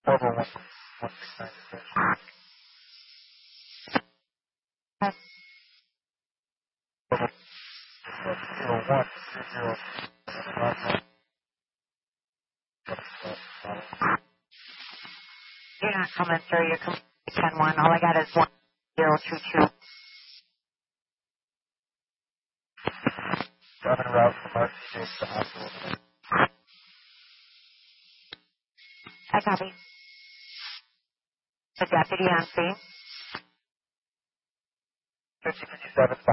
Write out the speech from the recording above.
You're not coming through. You're coming 10-1. All I got is 1022. I copy. The deputy on scene.